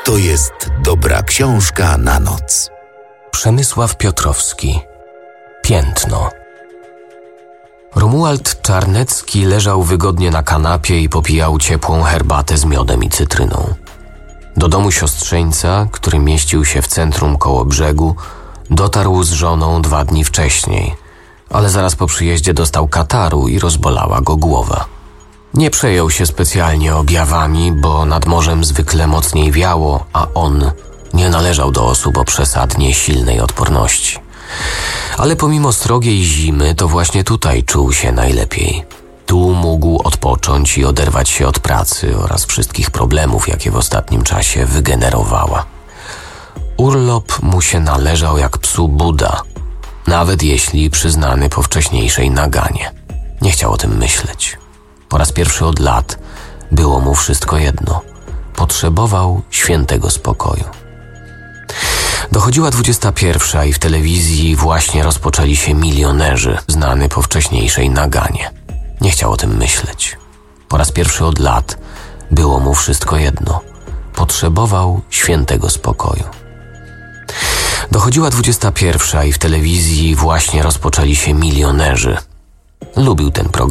to jest dobra książka na noc. Przemysław Piotrowski. Piętno. Romuald Czarnecki leżał wygodnie na kanapie i popijał ciepłą herbatę z miodem i cytryną. Do domu siostrzeńca, który mieścił się w centrum koło brzegu, dotarł z żoną 2 dni wcześniej, ale zaraz po przyjeździe dostał kataru i rozbolała go głowa. Nie przejął się specjalnie objawami, bo nad morzem zwykle mocniej wiało, a on nie należał do osób o przesadnie silnej odporności. Ale pomimo srogiej zimy, to właśnie tutaj czuł się najlepiej. Tu mógł odpocząć i oderwać się od pracy oraz wszystkich problemów, jakie w ostatnim czasie wygenerowała. Urlop mu się należał jak psu Buda, nawet jeśli przyznany po wcześniejszej naganie. Nie chciał o tym myśleć. Po raz pierwszy od lat było mu wszystko jedno. Potrzebował świętego spokoju. Dochodziła 21 i w telewizji właśnie rozpoczęli się Milionerzy, znany po wcześniejszej naganie. Nie chciał o tym myśleć. Po raz pierwszy od lat było mu wszystko jedno. Potrzebował świętego spokoju. Dochodziła 21 i w telewizji właśnie rozpoczęli się Milionerzy. Lubił ten program.